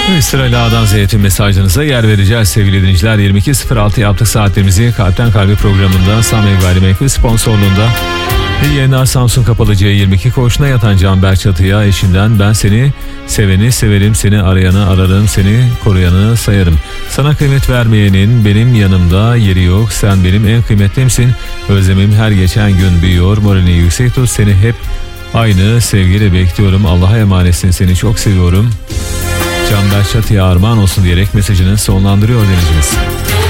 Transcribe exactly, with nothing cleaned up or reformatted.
Ve sırayla A'dan Z'ye tüm mesajlarınıza yer vereceğiz sevgili dinleyiciler. yirmi iki sıfır altı yaptık saatlerimizi Kalpten Kalbe programında Samyeg Gayrimenkul sponsorluğunda İyi yayınlar. Samsun Kapalı C yirmi iki koğuşuna yatan Canber Çatı'ya eşinden ben seni seveni severim, seni arayanı ararım, seni koruyanı sayarım. Sana kıymet vermeyenin benim yanımda yeri yok, sen benim en kıymetlimsin. Özlemim her geçen gün büyüyor, moralini yüksek tut, seni hep aynı sevgiyle bekliyorum. Allah'a emanetsin, seni çok seviyorum. Canber Çatı'ya armağan olsun diyerek mesajını sonlandırıyor dinleyicimiz.